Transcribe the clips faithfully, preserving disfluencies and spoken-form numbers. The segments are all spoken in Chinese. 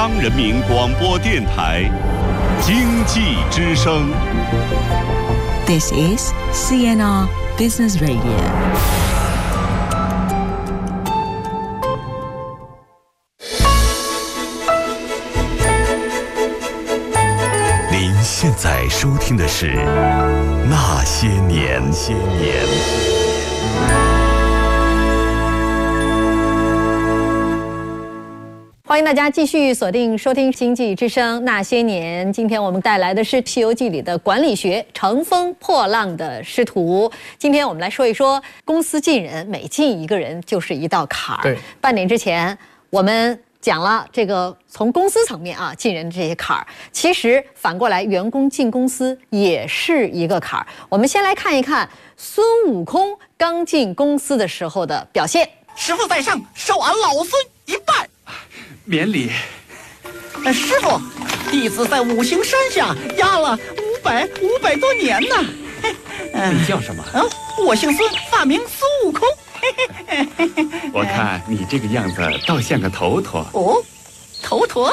央人民广播电台经济之声。 This is C N R Business Radio。 您现在收听的是《那些年》。些年。 欢迎大家继续锁定收听《经济之声那些年》。今天我们带来的是《西游记》里的管理学，乘风破浪的师徒。今天我们来说一说，公司进人，每进一个人就是一道坎儿。 对， 半点之前我们讲了这个从公司层面啊进人的这些坎儿，其实反过来员工进公司也是一个坎儿。我们先来看一看孙悟空刚进公司的时候的表现。 师傅在上，受俺老孙一拜。 免礼。 师傅，弟子在五行山下压了五百五百多年呢。 你叫什么？ 啊，我姓孙，法名孙悟空。 我看你这个样子倒像个头陀。 哦，头陀。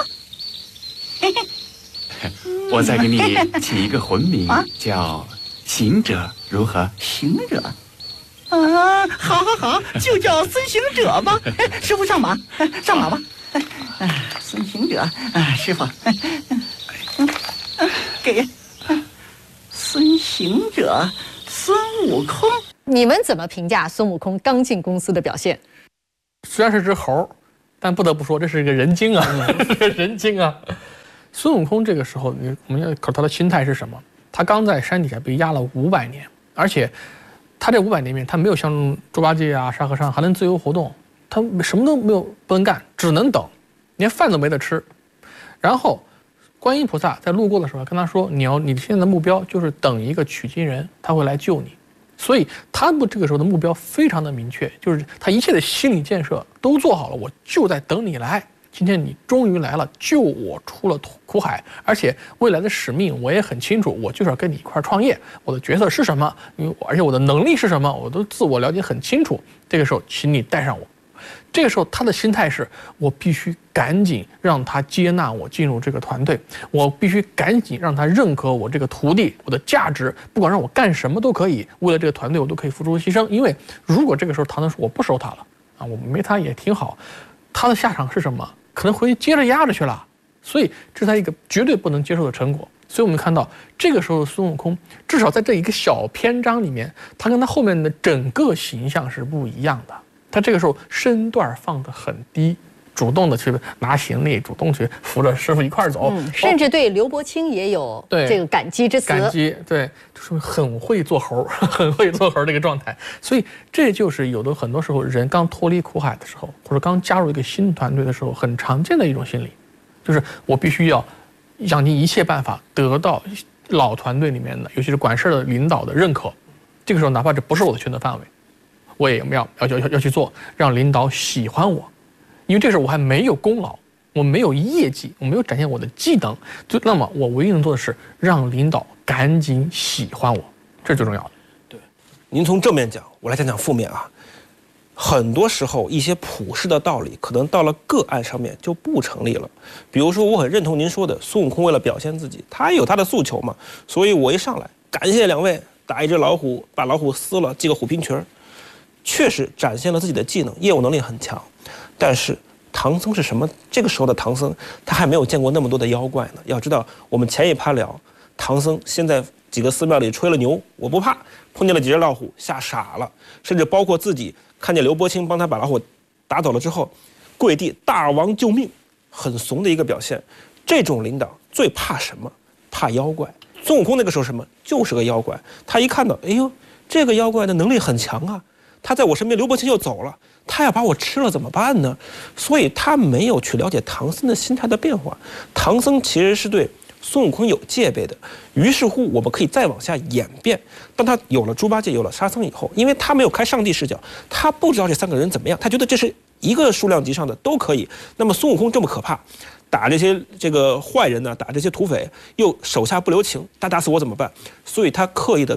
我再给你起一个混名，啊、叫行者，如何？ 行者。啊，好好好，就叫孙行者吧。师傅上马，上马吧。啊，孙行者，啊，师傅，嗯，给孙行者，孙悟空。 你们怎么评价孙悟空刚进公司的表现？ 虽然是只猴，但不得不说这是一个人精啊，人精啊。孙悟空这个时候，你我们要考他的心态是什么？他刚在山底下被压了五百年，而且他这五百年里面，他没有像猪八戒啊、沙和尚还能自由活动。他什么都没有不能干，只能等，连饭都没得吃。然后观音菩萨在路过的时候跟他说，你要你现在的目标就是等一个取经人，他会来救你。所以他们这个时候的目标非常的明确，就是他一切的心理建设都做好了，我就在等你来。今天你终于来了，救我出了苦海，而且未来的使命我也很清楚，我就是要跟你一块创业，我的角色是什么，因为而且我的能力是什么，我都自我了解很清楚。这个时候请你带上我。这个时候他的心态是，我必须赶紧让他接纳我进入这个团队，我必须赶紧让他认可我这个徒弟，我的价值，不管让我干什么都可以，为了这个团队我都可以付出牺牲。因为如果这个时候唐僧说我不收他了啊，我没他也挺好，他的下场是什么？可能回去接着压着去了。所以这是他一个绝对不能接受的成果。所以我们看到这个时候的孙悟空，至少在这一个小篇章里面，他跟他后面的整个形象是不一样的。他这个时候身段放得很低，主动的去拿行李，主动去扶着师傅一块走， 嗯，甚至对刘伯清也有这个感激之词。 感激，对，就是很会做猴，很会做猴这个状态。所以这就是有的很多时候人刚脱离苦海的时候，或者刚加入一个新团队的时候，很常见的一种心理，就是我必须要想尽一切办法得到老团队里面的，尤其是管事的领导的认可。这个时候，哪怕这不是我的权责范围，我也要要要要去做，让领导喜欢我，因为这时候我还没有功劳，我没有业绩，我没有展现我的技能，就那么我唯一能做的是让领导赶紧喜欢我，这是最重要的。 对，您从正面讲，我来讲讲负面啊。很多时候，一些普世的道理，可能到了个案上面就不成立了。比如说，我很认同您说的，孙悟空为了表现自己，他有他的诉求嘛，所以我一上来感谢两位，打一只老虎，把老虎撕了，系个虎皮裙儿。确实展现了自己的技能，业务能力很强，但是唐僧是什么？这个时候的唐僧，他还没有见过那么多的妖怪呢。要知道，我们前一趴聊，唐僧先在几个寺庙里吹了牛，我不怕，碰见了几只老虎，吓傻了，甚至包括自己看见刘伯清帮他把老虎打走了之后，跪地大王救命，很怂的一个表现。这种领导最怕什么？怕妖怪。孙悟空那个时候什么？就是个妖怪。他一看到，哎呦，这个妖怪的能力很强啊。他在我身边，刘伯清又走了，他要把我吃了怎么办呢？所以他没有去了解唐僧的心态的变化。唐僧其实是对孙悟空有戒备的。于是乎，我们可以再往下演变。当他有了猪八戒，有了沙僧以后，因为他没有开上帝视角，他不知道这三个人怎么样，他觉得这是一个数量级上的都可以。那么孙悟空这么可怕，打这些这个坏人呢，打这些土匪，又手下不留情，他打死我怎么办？所以他刻意的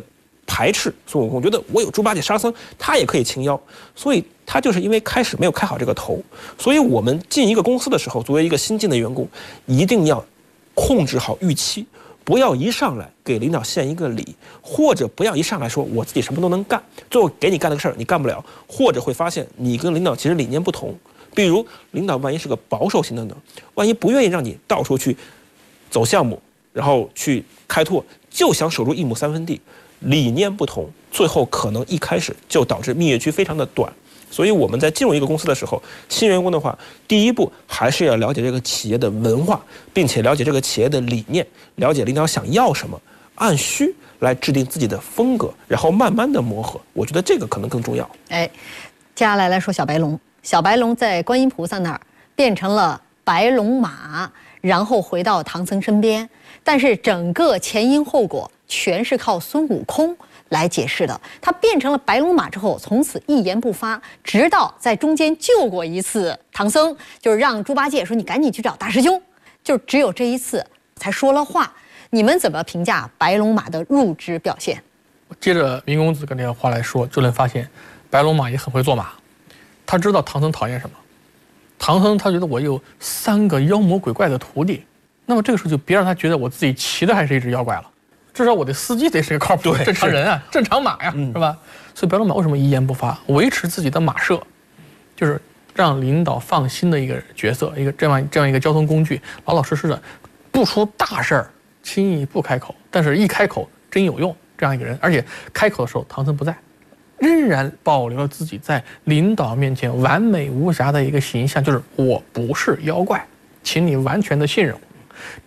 排斥孙悟空，觉得我有猪八戒、沙僧，他也可以擒妖，所以他就是因为开始没有开好这个头。所以我们进一个公司的时候，作为一个新进的员工，一定要控制好预期，不要一上来给领导献一个礼，或者不要一上来说我自己什么都能干，最后给你干了个事儿你干不了，或者会发现你跟领导其实理念不同。比如领导万一是个保守型的呢，万一不愿意让你到处去走项目，然后去开拓，就想守住一亩三分地，理念不同，最后可能一开始就导致蜜月期非常的短。所以我们在进入一个公司的时候，新员工的话，第一步还是要了解这个企业的文化，并且了解这个企业的理念，了解领导想要什么，按需来制定自己的风格，然后慢慢的磨合。我觉得这个可能更重要。 哎，接下来来说小白龙。小白龙在观音菩萨那儿变成了白龙马，然后回到唐僧身边。但是整个前因后果全是靠孙悟空来解释的。他变成了白龙马之后，从此一言不发，直到在中间救过一次唐僧，就是让猪八戒说你赶紧去找大师兄，就只有这一次才说了话。你们怎么评价白龙马的入职表现？ 接着明公子跟这个话来说，就能发现白龙马也很会做马。他知道唐僧讨厌什么，唐僧他觉得我有三个妖魔鬼怪的徒弟，那么这个时候就别让他觉得我自己骑的还是一只妖怪了，至少我的司机得是个靠谱的正常人啊，正常马呀，是吧？所以白龙马为什么一言不发，维持自己的马舍，就是让领导放心的一个角色，一个这样这样一个交通工具，老老实实的，不出大事儿，轻易不开口，但是一开口真有用，这样一个人，而且开口的时候唐僧不在。仍然保留了自己在领导面前完美无瑕的一个形象，就是我不是妖怪，请你完全的信任我。